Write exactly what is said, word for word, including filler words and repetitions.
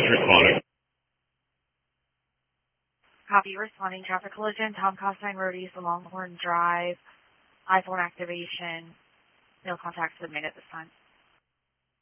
responding. Copy, responding. Traffic collision, Tom Costine Road East, Longhorn Drive, iPhone activation. No contact submitted at this time.